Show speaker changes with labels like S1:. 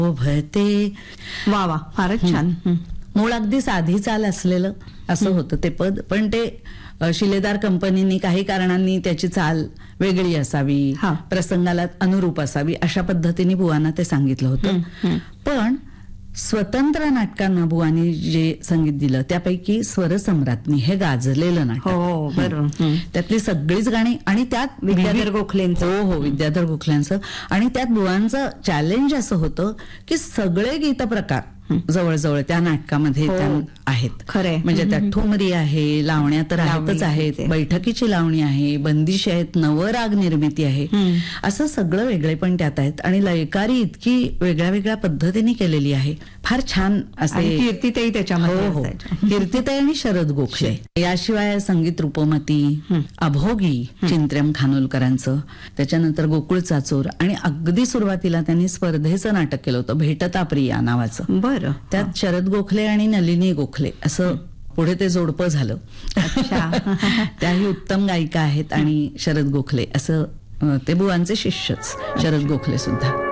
S1: भते.
S2: वा वा, फारच छान.
S1: मूळ अगदी साधी चाल असलेलं असं होतं ते पद, पण ते शिलेदार कंपनीने काही कारणांनी त्याची चाल वेगळी असावी,
S2: हा.
S1: प्रसंगाला अनुरूप असावी, अशा पद्धतीने बुवांना ते सांगितलं होतं. पण स्वतंत्र नाटकांना बुवांनी जे संगीत दिलं त्यापैकी स्वरसम्राज्ञी हे गाजलेलं नाटक.
S2: हो बरोबर.
S1: त्यातली सगळीच गाणी आणि त्यात
S2: विद्याधर गोखलेंचं.
S1: हो विद्याधर गोखल्यांचं. आणि त्यात बुवांचं चॅलेंज असं होतं की सगळे गीत प्रकार जवळजवळ त्या नाटकामध्ये आहेत.
S2: खरंय.
S1: म्हणजे त्यात ठुमरी आहे, लावण्या तर आहेतच आहेत, बैठकीची लावणी आहे, बंदिशी आहेत, नवराग निर्मिती आहे, असं सगळं वेगळे पण त्यात आहेत. आणि लयकारी इतकी वेगळ्या वेगळ्या पद्धतीने केलेली आहे. फार छान असे.
S2: कीर्तिताई त्याच्यामध्ये.
S1: कीर्तिताई आणि शरद गोखले. याशिवाय संगीत रूपमती, अभोगी चिंत्र्यम खानोलकरांचं, त्याच्यानंतर गोकुळ चाचोर, आणि अगदी सुरुवातीला त्यांनी स्पर्धेचं नाटक केलं होतं भेटता प्रिया नावाचं.
S2: बरं.
S1: त्यात शरद गोखले आणि नलिनी गोखले असं पुढे ते जोडपं झालं. त्याही उत्तम गायिका आहेत आणि शरद गोखले असं ते बुवांचे शिष्यच शरद गोखले सुद्धा.